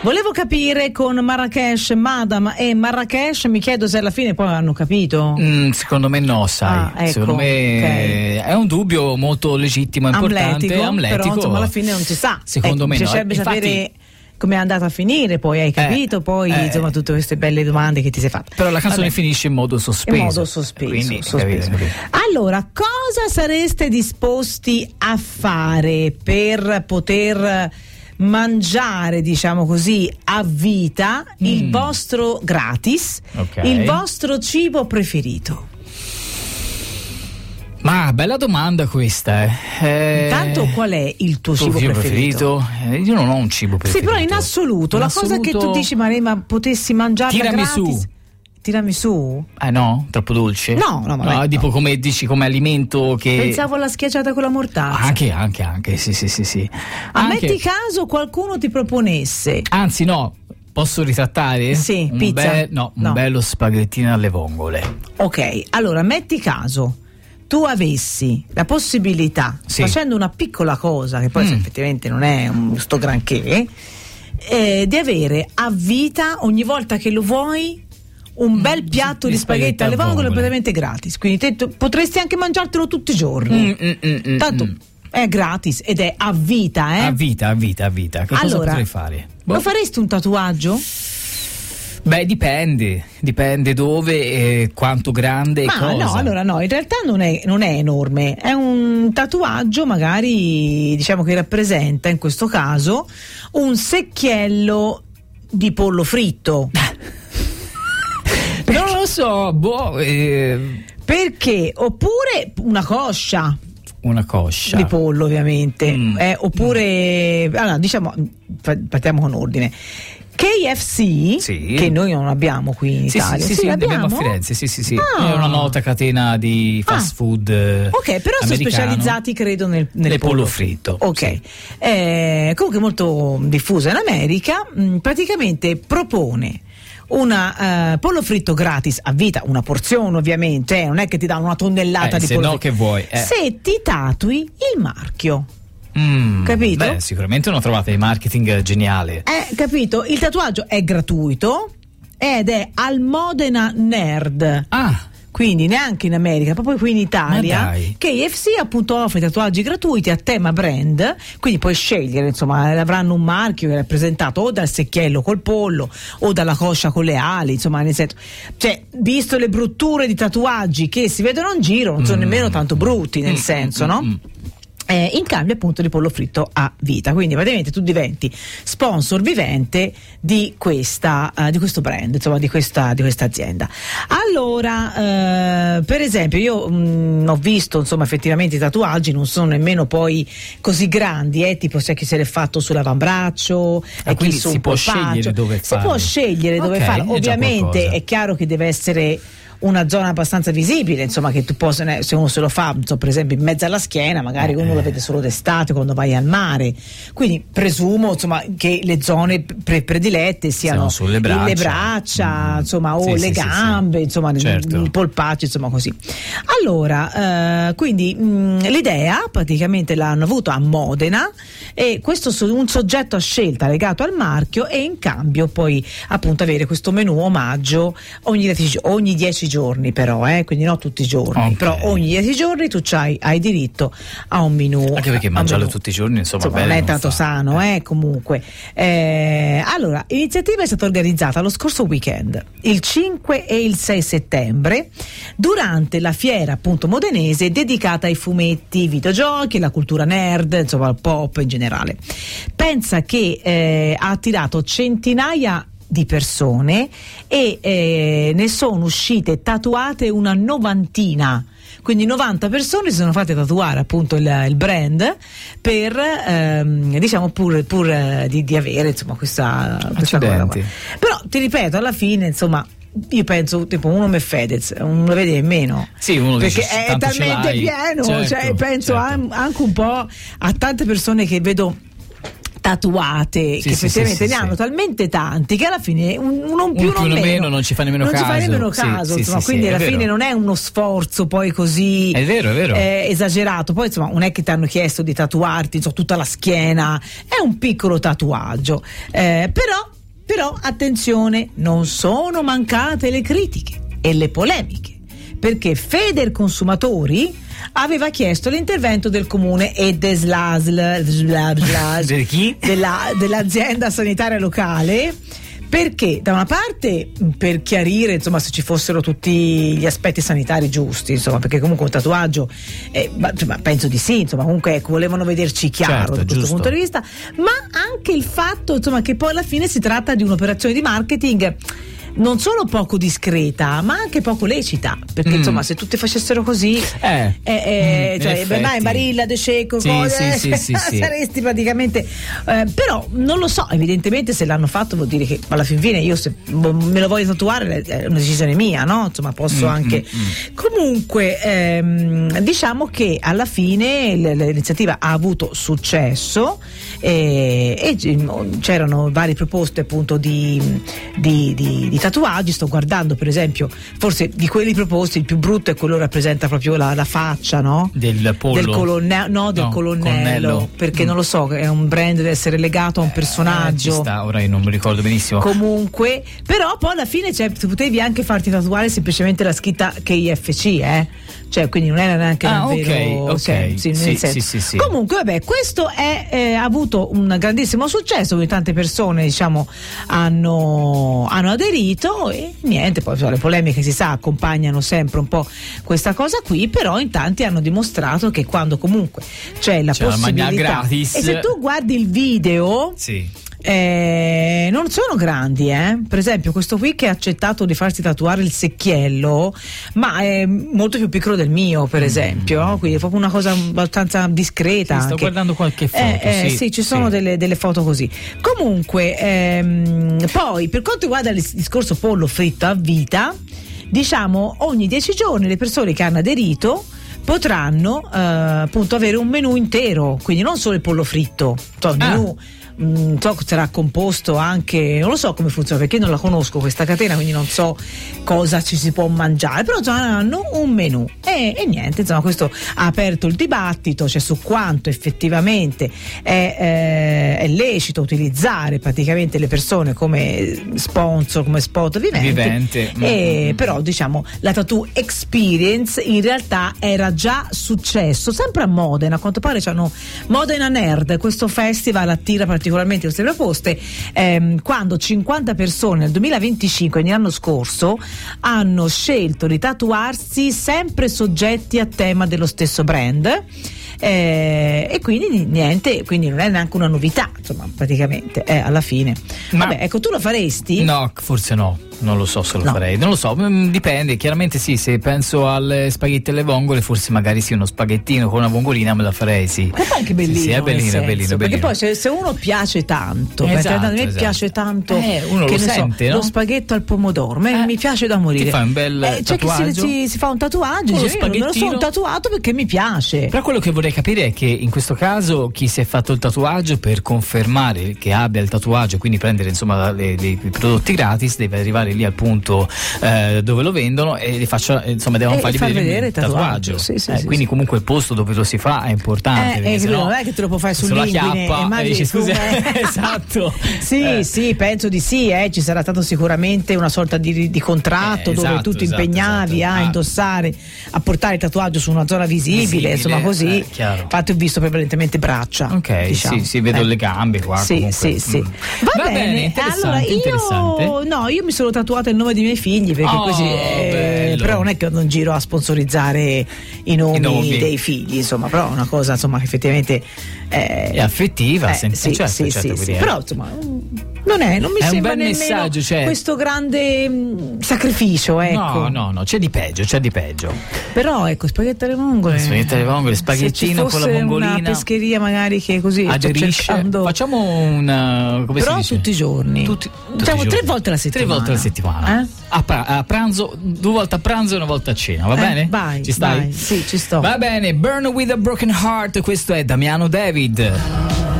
Volevo capire con Marrakesh, Madame e Marrakesh, mi chiedo se alla fine poi hanno capito. Secondo me no, sai. Ecco, secondo me è un dubbio molto legittimo, importante, amletico. Però insomma alla fine non si sa. Secondo me no. Piacerebbe sapere come è andata a finire, poi hai capito, poi insomma tutte queste belle domande che ti sei fatta. Però la canzone finisce in modo sospeso. In modo sospeso. Quindi, sospeso. Capito. Allora, cosa sareste disposti a fare per poter mangiare, diciamo così, a vita il vostro gratis, il vostro cibo preferito? Ma bella domanda questa. Intanto qual è il tuo cibo preferito? Io non ho un cibo preferito. Sì, però in assoluto, la cosa che tu dici, ma potessi mangiarla gratis. Tiramisù? No? Troppo dolce? No, tipo come dici, come alimento che... Pensavo alla schiacciata con la mortazza. Anche, sì. Metti caso qualcuno ti proponesse. Anzi, no. Posso ritrattare? Sì, pizza. Un bello spaghettino alle vongole. Ok, allora metti caso tu avessi la possibilità, facendo una piccola cosa che poi effettivamente non è sto granché, di avere a vita ogni volta che lo vuoi un bel piatto di spaghetti alle vongole completamente gratis, quindi te potresti anche mangiartelo tutti i giorni, tanto è gratis ed è a vita, a vita. Che cosa potrei fare? Lo faresti un tatuaggio? Beh, dipende dove e quanto grande e cosa. No, in realtà non è enorme, è un tatuaggio magari, diciamo, che rappresenta in questo caso un secchiello di pollo fritto. Non lo so, perché? Oppure una coscia di pollo, ovviamente, oppure allora, diciamo, partiamo con ordine. KFC, che noi non abbiamo qui in Italia. Sì, abbiamo a Firenze, sì. È una nota catena di fast food. Ok, però sono specializzati, credo, nel pollo fritto. Ok. Sì. Comunque molto diffusa in America, praticamente propone una pollo fritto gratis a vita, una porzione ovviamente, non è che ti danno una tonnellata di pollo fritto. Che vuoi. Se ti tatui il marchio. Capito? Beh, sicuramente una trovata di marketing geniale. Capito? Il tatuaggio è gratuito ed è al Modena Nerd. Quindi neanche in America, proprio qui in Italia, KFC appunto offre tatuaggi gratuiti a tema brand, quindi puoi scegliere, insomma, avranno un marchio che è rappresentato o dal secchiello col pollo o dalla coscia con le ali, insomma, nel senso, cioè, visto le brutture di tatuaggi che si vedono in giro, non sono nemmeno tanto brutti, nel senso, no? In cambio appunto di pollo fritto a vita, quindi praticamente tu diventi sponsor vivente di questo brand, insomma, di questa azienda. Allora, per esempio, io ho visto, insomma, effettivamente i tatuaggi non sono nemmeno poi così grandi, tipo c'è chi se l'è fatto sull'avambraccio, quindi si può scegliere dove farlo. Si può scegliere dove farlo, ovviamente è chiaro che deve essere una zona abbastanza visibile, insomma, che tu possa, se uno se lo fa, per esempio in mezzo alla schiena, magari uno lo vede solo d'estate quando vai al mare, quindi presumo, insomma, che le zone predilette siano sulle le braccia, insomma, o le gambe, insomma, il polpaccio, insomma, così. Allora, quindi l'idea praticamente l'hanno avuto a Modena, e questo un soggetto a scelta legato al marchio, e in cambio poi appunto avere questo menù omaggio ogni 10 giorni, però quindi non tutti i giorni, però ogni 10 giorni tu hai diritto a un menù, anche perché mangiarlo tutti i giorni insomma non è tanto sano, comunque. Allora, l'iniziativa è stata organizzata lo scorso weekend, il 5 e il 6 settembre, durante la fiera appunto modenese dedicata ai fumetti, videogiochi, la cultura nerd, insomma al pop in generale. Pensa che ha attirato centinaia di persone e ne sono uscite tatuate una novantina, quindi 90 persone si sono fatte tatuare appunto il brand per diciamo pur di avere, insomma, questa cosa qua. Però ti ripeto, alla fine, insomma, io penso tipo uno me Fedez, non lo vede nemmeno, uno perché dice, è talmente pieno, cioè penso anche un po' a tante persone che vedo tatuate, che effettivamente ne hanno talmente tanti che alla fine uno più o meno non ci fa nemmeno caso, insomma, quindi alla fine non è uno sforzo poi così è vero. Esagerato. Poi insomma non è che ti hanno chiesto di tatuarti, insomma, tutta la schiena, è un piccolo tatuaggio, però Però attenzione, non sono mancate le critiche e le polemiche, perché Federconsumatori aveva chiesto l'intervento del comune e dell'azienda sanitaria locale, perché da una parte per chiarire insomma se ci fossero tutti gli aspetti sanitari giusti, insomma, perché comunque un tatuaggio penso di sì, insomma, comunque volevano vederci chiaro, certo, da questo punto di vista, ma anche il fatto insomma che poi alla fine si tratta di un'operazione di marketing non solo poco discreta, ma anche poco lecita, perché insomma se tutti facessero così Barilla De Cecco saresti praticamente però non lo so, evidentemente se l'hanno fatto vuol dire che alla fin fine io se me lo voglio tatuare è una decisione mia, no? Insomma posso anche comunque diciamo che alla fine l'iniziativa ha avuto successo e c'erano varie proposte appunto di tatuaggi. Sto guardando per esempio, forse di quelli proposti il più brutto è quello che rappresenta proprio la faccia, no? Del pollo, del colonnello, perché non lo so, è un brand, deve essere legato a un personaggio, ora io non mi ricordo benissimo, comunque, però poi alla fine potevi anche farti tatuare semplicemente la scritta KFC, cioè quindi non era neanche vero senso. Sì. Comunque vabbè, questo ha avuto un grandissimo successo, dove tante persone diciamo hanno aderito e niente, poi le polemiche si sa accompagnano sempre un po' questa cosa qui, però in tanti hanno dimostrato che quando comunque c'è la possibilità gratis, e se tu guardi il video non sono grandi, per esempio questo qui che ha accettato di farsi tatuare il secchiello, ma è molto più piccolo del mio per esempio, no? Quindi è proprio una cosa abbastanza discreta. Sto guardando qualche foto, sì, ci sono delle foto così. Comunque poi per quanto riguarda il discorso pollo fritto a vita, diciamo ogni 10 giorni le persone che hanno aderito potranno appunto avere un menù intero, quindi non solo il pollo fritto, il menù sarà composto anche, non lo so come funziona perché non la conosco questa catena, quindi non so cosa ci si può mangiare, però hanno un menù e niente, insomma questo ha aperto il dibattito, cioè su quanto effettivamente è lecito utilizzare praticamente le persone come sponsor, come spot vivente. Però diciamo la tattoo experience in realtà era già successo sempre a Modena, a quanto pare c'hanno Modena Nerd, questo festival attira particolarmente queste proposte, quando 50 persone nel 2025, quindi l'anno scorso, hanno scelto di tatuarsi sempre soggetti a tema dello stesso brand. E quindi niente, quindi non è neanche una novità, insomma, praticamente alla fine. Vabbè, ecco, tu lo faresti? No, forse no. Non lo so se lo farei, non lo so, dipende, chiaramente sì, se penso alle spaghetti e alle vongole forse magari sì, uno spaghettino con una vongolina me la farei, sì. Ma è anche bellino, sì, è bellino. Perché poi se uno piace tanto, a me piace tanto uno che lo sente, no? Lo spaghetto al pomodoro, mi piace da morire. Ti fa un bel tatuaggio? Cioè che si fa un tatuaggio, io non me lo sono tatuato perché mi piace. Però quello che vorrei capire è che in questo caso chi si è fatto il tatuaggio, per confermare che abbia il tatuaggio, quindi prendere insomma dei prodotti gratis, deve arrivare lì al punto dove lo vendono e li faccia, insomma devono fargli vedere il tatuaggio. Quindi comunque il posto dove lo si fa è importante, non è che te lo puoi fare sull'inguine e dici scusa esatto. Sì, penso di sì, ci sarà stato sicuramente una sorta di contratto dove tu ti impegnavi a indossare, a portare il tatuaggio su una zona visibile insomma così. Infatti ho visto prevalentemente braccia. Diciamo. Sì, vedo le gambe qua. Sì. Va bene. Allora io mi sono tatuata il nome dei miei figli perché così però non è che non giro a sponsorizzare i nomi dei figli, insomma, però è una cosa insomma che effettivamente è affettiva, certo, però insomma non mi è sembra un bel nemmeno messaggio, questo grande sacrificio, ecco. No, c'è di peggio. Però ecco, spaghetti alle vongole, spaghettino con la vongolina, una pescheria magari che così aderisce, facciamo come però si dice? Tutti i giorni, diciamo 3 volte alla settimana. A pranzo, 2 volte a pranzo e 1 volta a cena, va bene? Vai, ci stai? Vai, sì, ci sto. Va bene, Burn with a Broken Heart, questo è Damiano David.